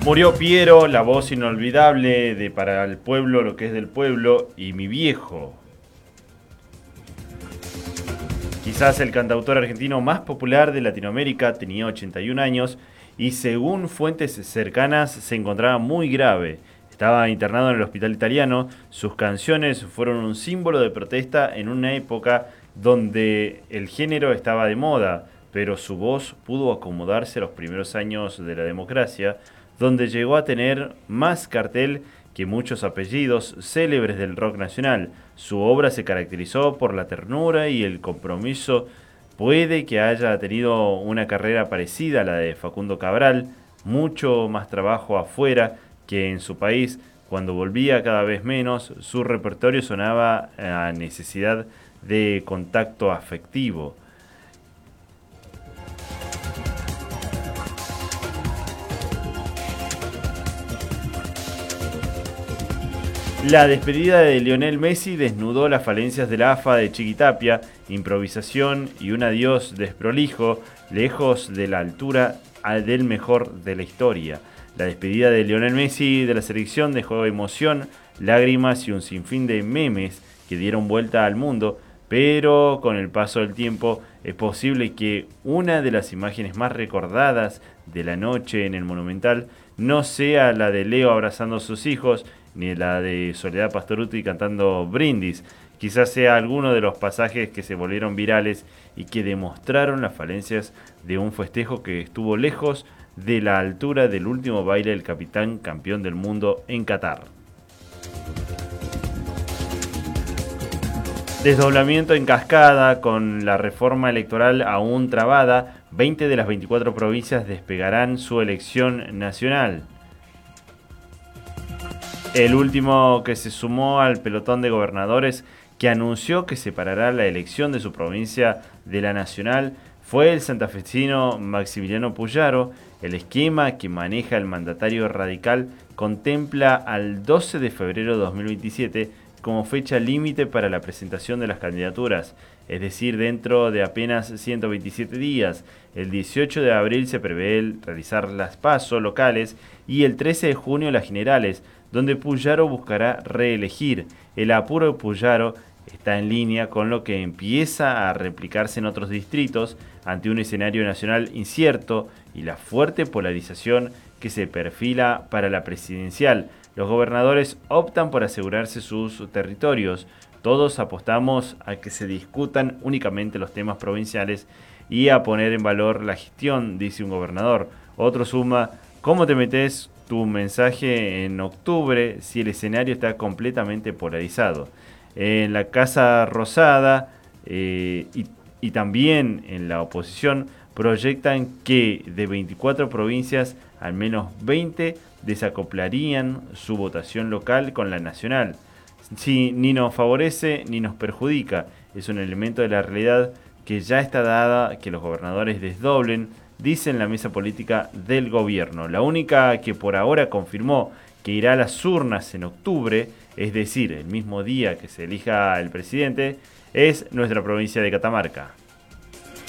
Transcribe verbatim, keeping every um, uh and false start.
Murió Piero, la voz inolvidable de Para el pueblo lo que es del pueblo, y Mi viejo. Quizás el cantautor argentino más popular de Latinoamérica, tenía ochenta y un años y según fuentes cercanas se encontraba muy grave. Estaba internado en el hospital italiano. Sus canciones fueron un símbolo de protesta en una época donde el género estaba de moda, pero su voz pudo acomodarse a los primeros años de la democracia, donde llegó a tener más cartel que muchos apellidos célebres del rock nacional. Su obra se caracterizó por la ternura y el compromiso. Puede que haya tenido una carrera parecida a la de Facundo Cabral, mucho más trabajo afuera que en su país. Cuando volvía cada vez menos, su repertorio sonaba a necesidad de contacto afectivo. La despedida de Lionel Messi desnudó las falencias de la A F A de Chiquitapia, improvisación y un adiós desprolijo, lejos de la altura del mejor de la historia. La despedida de Lionel Messi de la selección dejó emoción, lágrimas y un sinfín de memes que dieron vuelta al mundo, pero con el paso del tiempo es posible que una de las imágenes más recordadas de la noche en el Monumental no sea la de Leo abrazando a sus hijos, ni la de Soledad Pastorutti cantando Brindis. Quizás sea alguno de los pasajes que se volvieron virales y que demostraron las falencias de un festejo que estuvo lejos de la altura del último baile del capitán campeón del mundo en Qatar. Desdoblamiento en cascada. Con la reforma electoral aún trabada, veinte de las veinticuatro provincias despegarán su elección nacional. El último que se sumó al pelotón de gobernadores que anunció que separará la elección de su provincia de la nacional fue el santafesino Maximiliano Puyaro. El esquema que maneja el mandatario radical contempla al doce de febrero de dos mil veintisiete como fecha límite para la presentación de las candidaturas, es decir, dentro de apenas ciento veintisiete días. El dieciocho de abril se prevé realizar las PASO locales y el trece de junio las generales, donde Puyaro buscará reelegir. El apuro de Puyaro está en línea con lo que empieza a replicarse en otros distritos ante un escenario nacional incierto y la fuerte polarización que se perfila para la presidencial. Los gobernadores optan por asegurarse sus territorios. Todos apostamos a que se discutan únicamente los temas provinciales y a poner en valor la gestión, dice un gobernador. Otro suma: ¿cómo te metes tu mensaje en octubre si el escenario está completamente polarizado? En la Casa Rosada eh, y, y también en la oposición proyectan que de veinticuatro provincias, al menos veinte desacoplarían su votación local con la nacional. Si ni nos favorece ni nos perjudica, es un elemento de la realidad que ya está dada que los gobernadores desdoblen, dice en la mesa política del gobierno. La única que por ahora confirmó que irá a las urnas en octubre, es decir, el mismo día que se elija el presidente, es nuestra provincia de Catamarca.